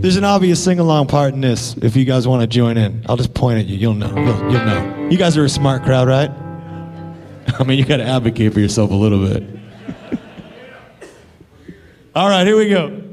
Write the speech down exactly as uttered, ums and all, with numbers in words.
There's an obvious sing-along part in this. If you guys want to join in, I'll just point at you. You'll know. You'll, you'll know. You guys are a smart crowd, right? I mean, you got to advocate for yourself a little bit. All right, here we go.